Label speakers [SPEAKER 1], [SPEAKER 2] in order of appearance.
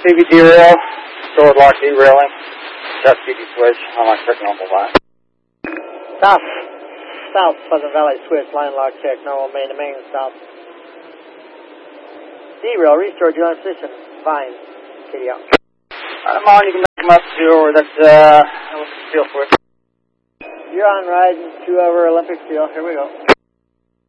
[SPEAKER 1] CBT rail, stored lock derailing, test PD switch on my check normal line.
[SPEAKER 2] South Pleasant Valley switch, line lock check, normal main to main, south. Derail, restore joint position, fine, KD out.
[SPEAKER 1] I'm on, you can make them up to over that, steel switch.
[SPEAKER 2] You're on ride 2 over Olympic steel, here we go.